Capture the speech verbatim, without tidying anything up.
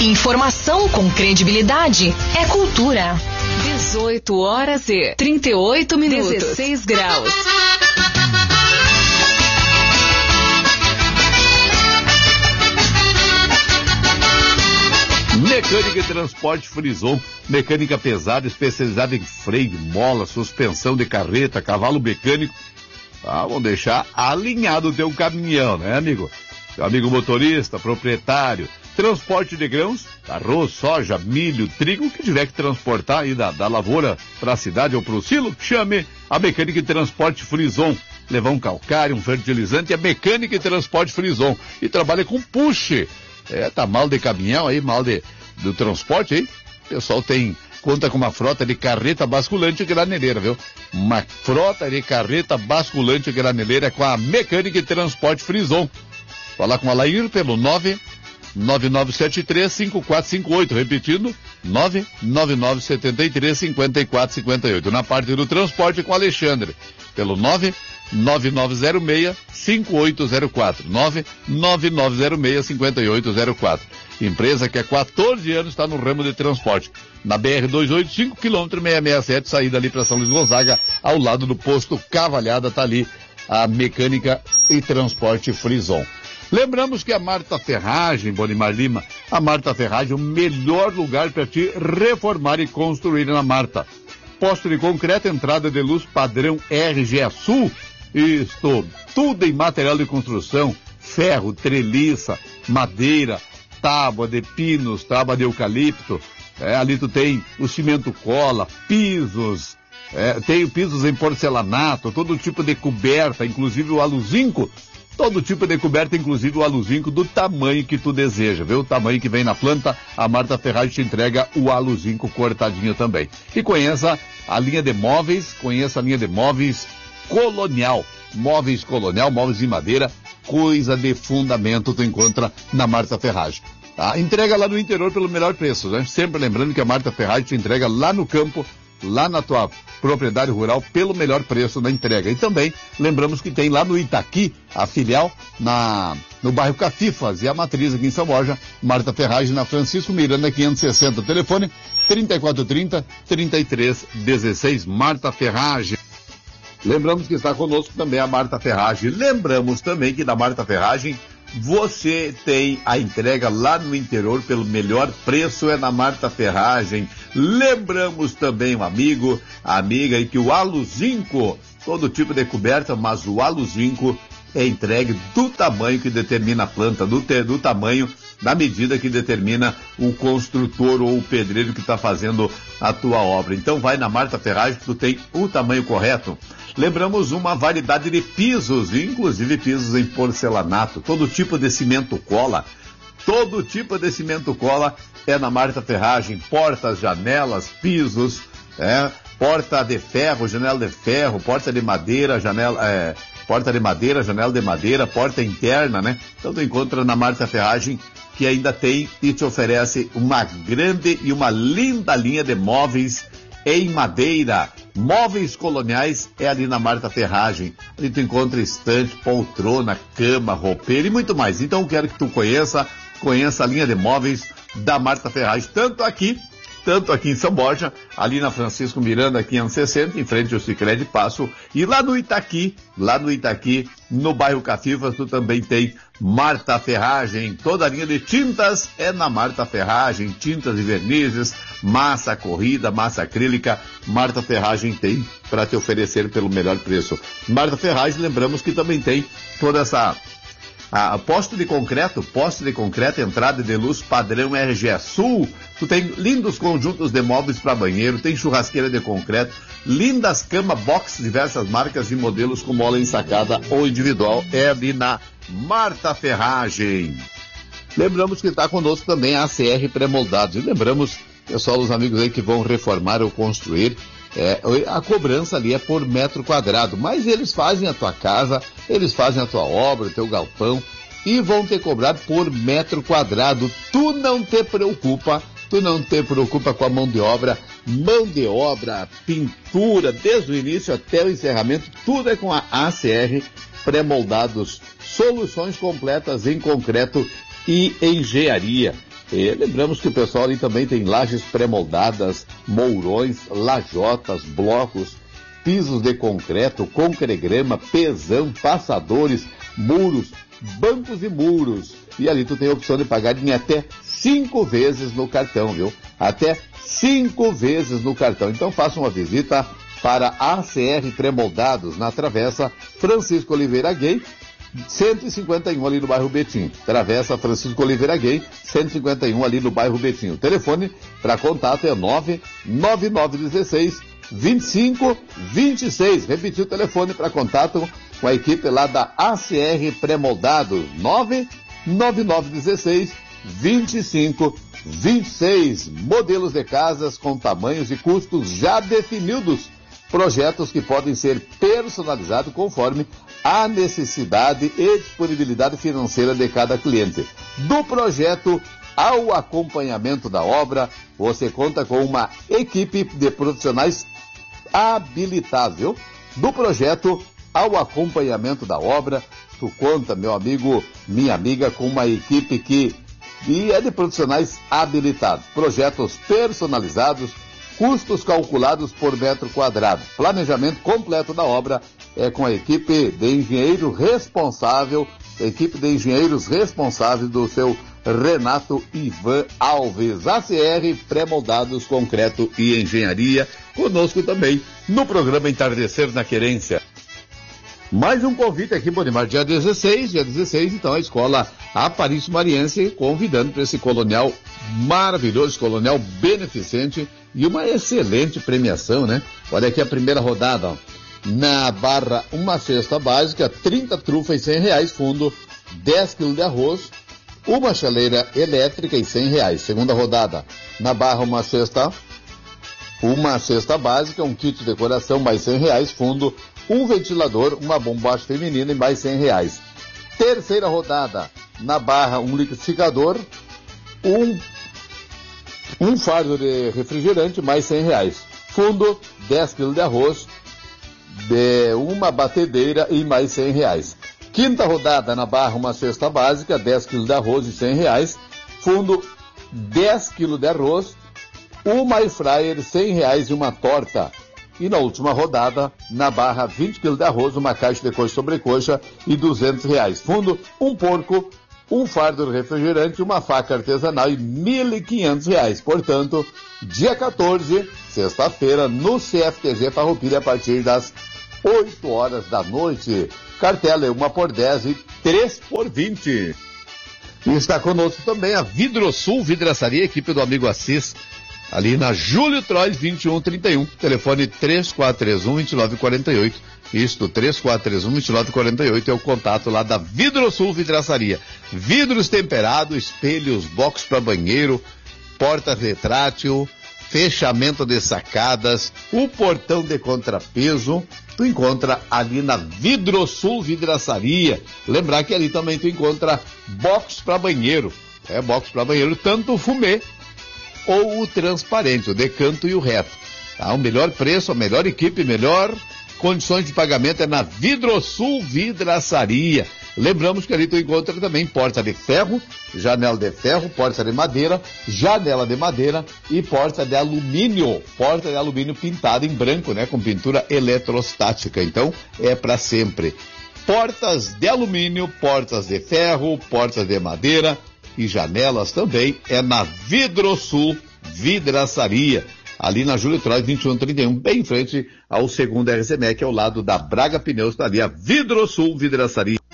Informação com credibilidade é cultura. dezoito horas e trinta e oito minutos. dezesseis graus. Mecânica e Transporte Frison, mecânica pesada, especializada em freio, mola, suspensão de carreta, cavalo mecânico. Ah, vamos deixar alinhado o teu caminhão, né, amigo? Seu amigo motorista, proprietário, transporte de grãos, arroz, soja, milho, trigo, o que tiver que transportar aí da, da lavoura para a cidade ou para o silo, chame a Mecânica e Transporte Frison. Levar um calcário, um fertilizante, a Mecânica e Transporte Frison. E trabalha com puxe. É, tá mal de caminhão aí, mal de, do transporte aí. O pessoal tem, conta com uma frota de carreta basculante e graneleira, viu? Uma frota de carreta basculante e graneleira com a Mecânica e Transporte Frison. Falar com a Lair pelo nove nove nove sete três cinco quatro cinco oito, repetindo, nove nove nove sete três cinco quatro cinco oito. Na parte do transporte com o Alexandre, pelo nove nove nove zero seis cinco oito zero quatro, nove nove nove zero seis cinco oito zero quatro. Empresa que há quatorze anos está no ramo de transporte. Na B R duzentos e oitenta e cinco, quilômetro seiscentos e sessenta e sete, saída ali para São Luís Gonzaga, ao lado do posto Cavalhada, tá ali a Mecânica e Transporte Frison. Lembramos que a Marta Ferragem, Bonimar Lima, a Marta Ferragem é o melhor lugar para te reformar e construir na Marta. Posto de concreto, entrada de luz padrão R G A Sul, isto, tudo em material de construção, ferro, treliça, madeira, tábua de pinos, tábua de eucalipto, é, ali tu tem o cimento cola, pisos, é, tem pisos em porcelanato, todo tipo de coberta, inclusive o aluzinco, todo tipo de coberta, inclusive o aluzinco do tamanho que tu deseja, viu? O tamanho que vem na planta, a Marta Ferragem te entrega o aluzinco cortadinho também. E conheça a linha de móveis, conheça a linha de móveis Colonial. Móveis Colonial, móveis em madeira, coisa de fundamento tu encontra na Marta Ferragem. Tá? Entrega lá no interior pelo melhor preço, né? Sempre lembrando que a Marta Ferragem te entrega lá no campo, lá na tua propriedade rural, pelo melhor preço na entrega. E também lembramos que tem lá no Itaqui, a filial, na, no bairro Cafifas, e a matriz aqui em São Borja, Marta Ferragem, na Francisco Miranda, quinhentos e sessenta, telefone trinta e quatro trinta, trinta e três dezesseis, Marta Ferragem. Lembramos que está conosco também a Marta Ferragem. Lembramos também que na Marta Ferragem você tem a entrega lá no interior pelo melhor preço, é na Marta Ferragem. Lembramos também o amigo, a amiga, e que o aluzinco, todo tipo de coberta, mas o aluzinco é entregue do tamanho que determina a planta, do, te, do tamanho, na medida que determina o construtor ou o pedreiro que está fazendo a tua obra. Então vai na Marta Ferragem que tu tem o tamanho correto. Lembramos uma variedade de pisos, inclusive pisos em porcelanato, todo tipo de cimento cola, todo tipo de cimento cola é na Marta Ferragem, portas, janelas, pisos, é, porta de ferro, janela de ferro, porta de madeira, janela, é, porta de madeira, janela de madeira, porta interna, né? Então tu encontra na Marta Ferragem, que ainda tem e te oferece uma grande e uma linda linha de móveis em madeira. Móveis Coloniais é ali na Marta Ferragem. Ali tu encontra estante, poltrona, cama, roupeiro e muito mais. Então eu quero que tu conheça, conheça a linha de móveis da Marta Ferragem, tanto aqui, tanto aqui em São Borja, ali na Francisco Miranda, quinhentos e sessenta, em frente ao Sicredi Passo, e lá no Itaqui, lá no Itaqui, no bairro Cafifas, tu também tem Marta Ferragem. Toda a linha de tintas é na Marta Ferragem, tintas e vernizes, massa corrida, massa acrílica, Marta Ferragem tem para te oferecer pelo melhor preço. Marta Ferragem, lembramos que também tem toda essa a posto de concreto, posto de concreto, entrada de luz padrão R G A Sul. Tu tem lindos conjuntos de móveis para banheiro, tem churrasqueira de concreto, lindas cama box, diversas marcas e modelos com mola ensacada ou individual, é ali na Marta Ferragem. Lembramos que está conosco também a A C R Pré-Moldados. E lembramos, pessoal, os amigos aí que vão reformar ou construir, é, a cobrança ali é por metro quadrado, mas eles fazem a tua casa, eles fazem a tua obra, o teu galpão, e vão te cobrar por metro quadrado. Tu não te preocupa, tu não te preocupa com a mão de obra, mão de obra, pintura, desde o início até o encerramento, tudo é com a A C R Pré-Moldados, soluções completas em concreto e engenharia. E lembramos que o pessoal ali também tem lajes pré-moldadas, mourões, lajotas, blocos, pisos de concreto, concregrama, pesão, passadores, muros, bancos e muros. E ali tu tem a opção de pagar em até cinco vezes no cartão, viu? Até cinco vezes no cartão. Então faça uma visita para A C R Pré-Moldados, na Travessa Francisco Oliveira Gay, cento e cinquenta e um ali no bairro Betim. Travessa Francisco Oliveira Gay, cento e cinquenta e um ali no bairro Betim. O telefone para contato é nove nove nove um seis, dois cinco dois seis. Repetiu o telefone para contato com a equipe lá da A C R Pré-Moldados, nove nove nove um seis, dois cinco dois seis. Modelos de casas com tamanhos e custos já definidos. Projetos que podem ser personalizados conforme a necessidade e disponibilidade financeira de cada cliente. Do projeto ao acompanhamento da obra, você conta com uma equipe de profissionais habilitável. Do projeto ao acompanhamento da obra, tu conta, meu amigo, minha amiga, com uma equipe que e é de profissionais habilitados. Projetos personalizados, custos calculados por metro quadrado. Planejamento completo da obra é com a equipe de engenheiro responsável, equipe de engenheiros responsável do seu Renato Ivan Alves. A C R Pré-Moldados, Concreto e Engenharia, conosco também no programa Entardecer na Querência. Mais um convite aqui, Bonimar, dia dezesseis, dia dezesseis, então a escola Aparício Mariense convidando para esse colonial maravilhoso, colonial beneficente e uma excelente premiação, né? Olha aqui a primeira rodada, ó. Na barra, uma cesta básica, trinta trufas e cem reais, fundo, dez quilos de arroz, uma chaleira elétrica e cem reais. Segunda rodada, na barra, uma cesta, uma cesta básica, um kit de decoração, mais cem reais, fundo, um ventilador, uma bombacha feminina e mais cem reais. Terceira rodada, na barra, um liquidificador, um, um fardo de refrigerante, mais cem reais. Fundo, dez quilos de arroz, de uma batedeira e mais cem reais. Quinta rodada, na barra, uma cesta básica, dez quilos de arroz e cem reais. Fundo, dez quilos de arroz, uma air fryer, cem reais e uma torta. E na última rodada, na barra, vinte quilos de arroz, uma caixa de coxa sobrecoxa e duzentos reais. Fundo, um porco, um fardo de refrigerante, uma faca artesanal e mil e quinhentos reais. Portanto, dia quatorze, sexta-feira, no C F T G Farroupilha, a partir das oito horas da noite. Cartela é uma por dez e três por vinte. E está conosco também a Vidrosul Vidraçaria, equipe do amigo Assis, ali na Júlio Trois vinte e um trinta e um, telefone três quatro três um, dois nove quatro oito, isto, três quatro três um, dois nove quatro oito é o contato lá da Vidrosul Vidraçaria. Vidros temperados, espelhos, box para banheiro, porta retrátil, fechamento de sacadas, o portão de contrapeso, tu encontra ali na Vidrosul Vidraçaria. Lembrar que ali também tu encontra box para banheiro, é box para banheiro, tanto o fumê ou o transparente, o decanto e o reto. Tá? O melhor preço, a melhor equipe, melhor condições de pagamento é na Vidrosul Vidraçaria. Lembramos que ali tu encontra também porta de ferro, janela de ferro, porta de madeira, janela de madeira e porta de alumínio. Porta de alumínio pintada em branco, né? Com pintura eletrostática. Então, é para sempre. Portas de alumínio, portas de ferro, portas de madeira e janelas também é na Vidrosul Vidraçaria, ali na Júlio Trois vinte e um trinta e um, bem em frente ao segundo R C M E C, ao lado da Braga Pneus, está ali a Vidrosul Vidraçaria.